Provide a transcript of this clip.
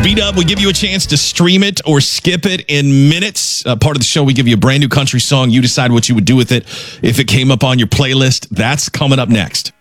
B-Dub, we give you a chance to stream it or skip it in minutes. Part of the show, we give you a brand new country song. You decide what you would do with it if it came up on your playlist. That's coming up next.